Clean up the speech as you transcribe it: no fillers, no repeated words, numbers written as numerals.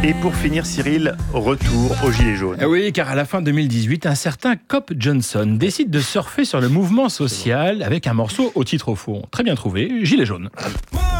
Et pour finir, Cyril, retour aux Gilets jaunes. Oui, car à la fin 2018, un certain Cop Johnson décide de surfer sur le mouvement social avec un morceau au titre au fond. Très bien trouvé, Gilets jaunes.